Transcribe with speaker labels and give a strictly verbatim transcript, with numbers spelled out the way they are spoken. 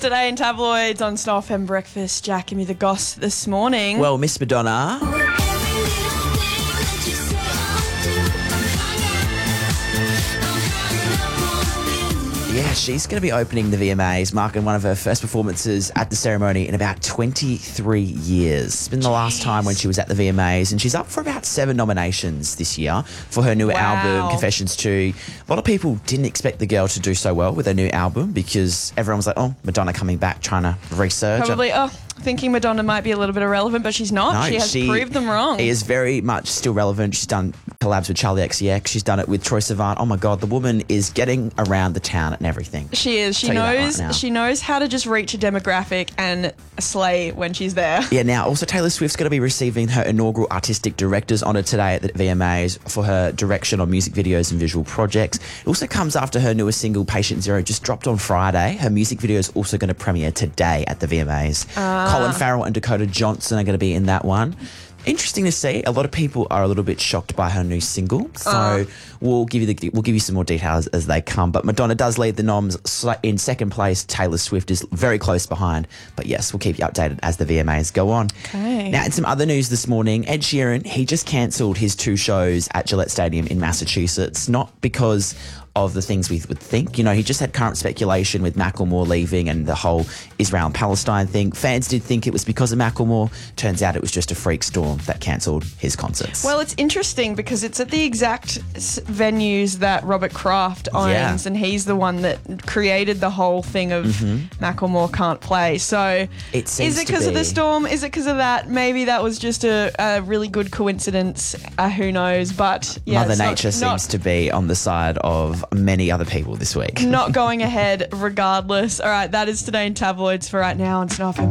Speaker 1: Today in tabloids on Star F M Breakfast. Jack, give me the goss this morning.
Speaker 2: Well, Miss Madonna. Yeah, she's going to be opening the V M As, marking one of her first performances at the ceremony in about twenty-three years. It's been the last time when she was at the V M As, and she's up for about seven nominations this year for her new
Speaker 1: Wow.
Speaker 2: album, Confessions two. A lot of people didn't expect the girl to do so well with her new album because everyone was like, oh, Madonna coming back, trying to resurge.
Speaker 1: Probably, oh, thinking Madonna might be a little bit irrelevant, but she's not.
Speaker 2: No,
Speaker 1: she has
Speaker 2: she
Speaker 1: proved them wrong.
Speaker 2: Is very much still relevant. She's done collabs with Charlie X C X. She's done it with Troye Sivan. Oh my God, the woman is getting around the town and everything.
Speaker 1: She is. She
Speaker 2: Tell you that
Speaker 1: knows.
Speaker 2: right now.
Speaker 1: She knows how to just reach a demographic and slay when she's there.
Speaker 2: Yeah, now also Taylor Swift's going to be receiving her inaugural Artistic Director's Honour today at the V M As for her direction on music videos and visual projects. It also comes after her newest single, Patient Zero, just dropped on Friday. Her music video is also going to premiere today at the V M As.
Speaker 1: Ah.
Speaker 2: Colin Farrell and Dakota Johnson are going to be in that one. Interesting to see. A lot of people are a little bit shocked by her new single, so
Speaker 1: Uh.
Speaker 2: we'll give you the we'll give you some more details as they come. But Madonna does lead the noms in second place. Taylor Swift is very close behind. But yes, we'll keep you updated as the V M As go on.
Speaker 1: Okay.
Speaker 2: Now, in some other news this morning, Ed Sheeran he just cancelled his two shows at Gillette Stadium in Massachusetts, not because of the things we would think. You know, he just had current speculation with Macklemore leaving and the whole Israel and Palestine thing. Fans did think it was because of Macklemore. Turns out it was just a freak storm that cancelled his concerts.
Speaker 1: Well, it's interesting because it's at the exact s- venues that Robert Kraft owns,
Speaker 2: Yeah.
Speaker 1: and he's the one that created the whole thing of Macklemore can't play. So,
Speaker 2: It seems
Speaker 1: is it
Speaker 2: to
Speaker 1: because of the
Speaker 2: be.
Speaker 1: storm? Is it because of that? Maybe that was just a, a really good coincidence. Uh, who knows? But yeah,
Speaker 2: Mother
Speaker 1: it's not-
Speaker 2: Nature
Speaker 1: not,
Speaker 2: seems to be on the side of many other people this week.
Speaker 1: not going ahead regardless. All right, that is Today in Tabloids for right now on Snuff.